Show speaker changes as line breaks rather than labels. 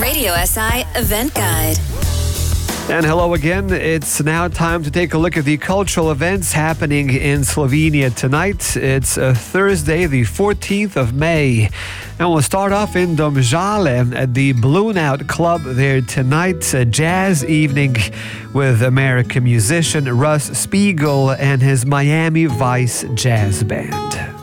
Radio SI Event Guide.
And hello again. It's now time to take a look at the cultural events happening in Slovenia tonight. It's Thursday, the 14th of May. And we'll start off in Domžale at the Balloon Out Club there tonight. A jazz evening with American musician Russ Spiegel and his Miami Vice Jazz Band.